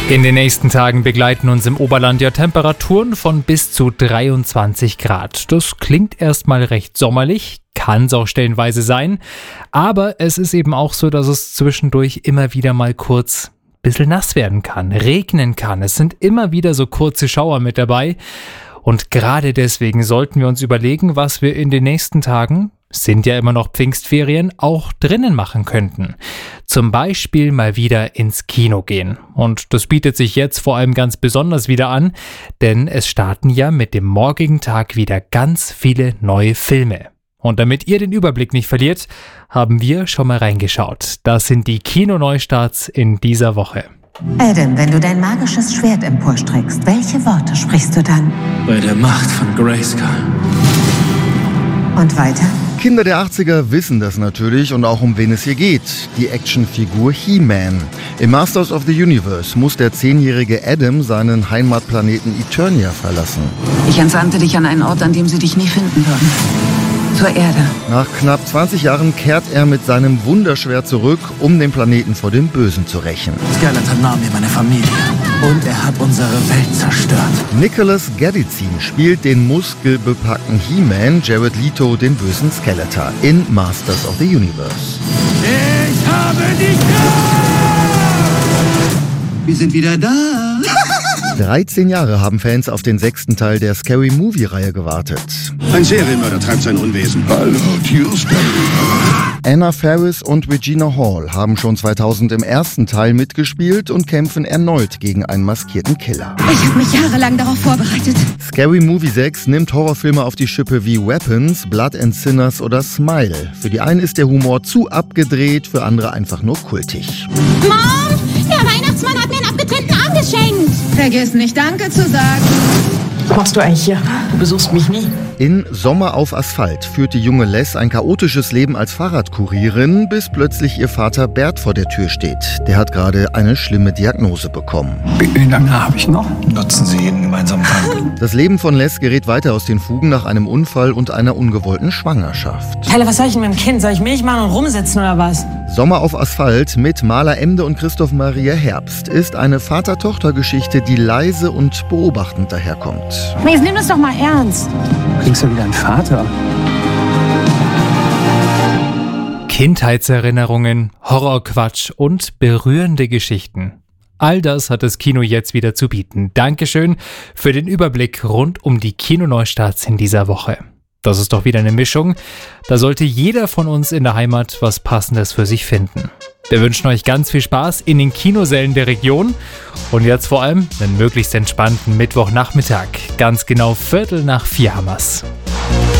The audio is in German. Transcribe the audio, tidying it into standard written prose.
In den nächsten Tagen begleiten uns im Oberland ja Temperaturen von bis zu 23 Grad. Das klingt erstmal recht sommerlich, kann es auch stellenweise sein. Aber es ist eben auch so, dass es zwischendurch immer wieder mal kurz ein bisschen nass werden kann, regnen kann. Es sind immer wieder so kurze Schauer mit dabei. Und gerade deswegen sollten wir uns überlegen, was wir in den nächsten Tagen, sind ja immer noch Pfingstferien, auch drinnen machen könnten. Zum Beispiel mal wieder ins Kino gehen. Und das bietet sich jetzt vor allem ganz besonders wieder an, denn es starten ja mit dem morgigen Tag wieder ganz viele neue Filme. Und damit ihr den Überblick nicht verliert, haben wir schon mal reingeschaut. Das sind die Kino-Neustarts in dieser Woche. Adam, wenn du dein magisches Schwert emporstreckst, welche Worte sprichst du dann? Bei der Macht von Grayskull. Und weiter? Kinder der 80er wissen das natürlich und auch um wen es hier geht. Die Actionfigur He-Man. Im Masters of the Universe muss der 10-jährige Adam seinen Heimatplaneten Eternia verlassen. Ich entsandte dich an einen Ort, an dem sie dich nie finden würden. Zur Erde. Nach knapp 20 Jahren kehrt er mit seinem Wunderschwert zurück, um den Planeten vor dem Bösen zu rächen. Skeletor nahm mir meine Familie und er hat unsere Welt zerstört. Nicholas Galitzin spielt den muskelbepackten He-Man, Jared Leto den bösen Skeletor in Masters of the Universe. Ich habe dich da! Wir sind wieder da! 13 Jahre haben Fans auf den 6. Teil der Scary Movie-Reihe gewartet. Ein Serienmörder treibt sein Unwesen. Hallo, Tuesday. Anna Faris und Regina Hall haben schon 2000 im ersten Teil mitgespielt und kämpfen erneut gegen einen maskierten Killer. Ich habe mich jahrelang darauf vorbereitet. Scary Movie 6 nimmt Horrorfilme auf die Schippe wie Weapons, Blood and Sinners oder Smile. Für die einen ist der Humor zu abgedreht, für andere einfach nur kultig. Mom, der Weihnachtsmann hat mir einen abgetrennten Arm geschenkt. Vergiss nicht Danke zu sagen. Was machst du eigentlich hier? Du besuchst mich nie. In Sommer auf Asphalt führt die junge Les ein chaotisches Leben als Fahrradkurierin, bis plötzlich ihr Vater Bert vor der Tür steht. Der hat gerade eine schlimme Diagnose bekommen. Wie lange habe ich noch? Nutzen Sie jeden gemeinsamen Tag. Das Leben von Les gerät weiter aus den Fugen nach einem Unfall und einer ungewollten Schwangerschaft. Tyler, was soll ich denn mit dem Kind? Soll ich Milch machen und rumsitzen oder was? Sommer auf Asphalt mit Maler Emde und Christoph Maria Herbst ist eine Vater-Tochter-Geschichte, die leise und beobachtend daherkommt. Jetzt nimm das doch mal ernst. Kriegst du wieder einen Vater? Kindheitserinnerungen, Horrorquatsch und berührende Geschichten. All das hat das Kino jetzt wieder zu bieten. Dankeschön für den Überblick rund um die Kino-Neustarts in dieser Woche. Das ist doch wieder eine Mischung. Da sollte jeder von uns in der Heimat was Passendes für sich finden. Wir wünschen euch ganz viel Spaß in den Kinosälen der Region und jetzt vor allem einen möglichst entspannten Mittwochnachmittag. Ganz genau 3:45 haben's.